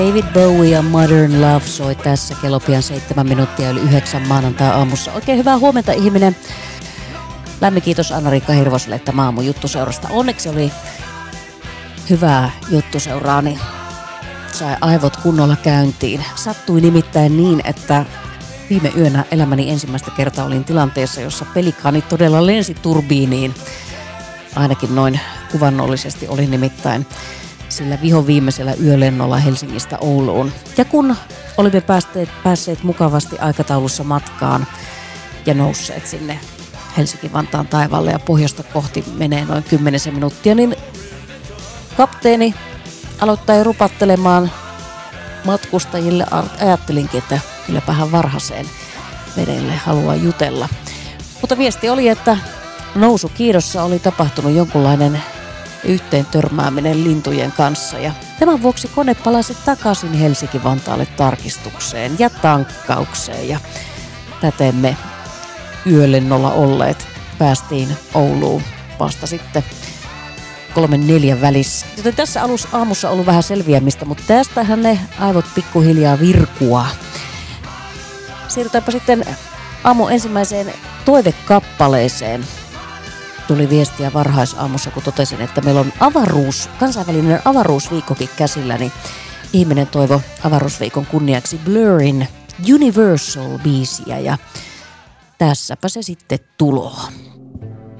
David Bowie ja Modern Love soi tässä kello pian 7 minuuttia yli 9 maanantai-aamussa. Oikein hyvää huomenta, ihminen. Lämmin kiitos Anna-Riikka Hirvoselle tämä aamu juttuseurasta. Onneksi oli hyvää juttuseuraa, niin sai aivot kunnolla käyntiin. Sattui nimittäin niin, että viime yönä elämäni ensimmäistä kertaa olin tilanteessa, jossa pelikaani todella lensi turbiiniin. Ainakin noin kuvannollisesti oli nimittäin sillä vihoviimeisellä yölennolla Helsingistä Ouluun. Ja kun olimme päässeet mukavasti aikataulussa matkaan ja nousseet sinne Helsinki-Vantaan taivaalle ja pohjoista kohti menee noin 10 minuuttia, niin kapteeni aloittaa jo rupattelemaan matkustajille. Ajattelinkin, että kylläpähän varhaiseen vedelle haluaa jutella. Mutta viesti oli, että nousukiidossa oli tapahtunut jonkunlainen yhteen törmääminen lintujen kanssa ja tämän vuoksi kone palasi takaisin Helsinki-Vantaalle tarkistukseen ja tankkaukseen ja täten me yölennolla olleet päästiin Ouluun vasta sitten 3-4 välissä. Joten tässä aamussa on ollut vähän selviämistä, mutta tästähän ne aivot pikkuhiljaa virkua. Siirrytäänpä sitten aamun ensimmäiseen toivekappaleeseen. Tuli viestiä varhaisaamussa, kun totesin, että meillä on kansainvälinen avaruusviikkokin käsillä, niin ihminen toivo avaruusviikon kunniaksi Blurrin Universal-biisiä ja tässäpä se sitten tuloa.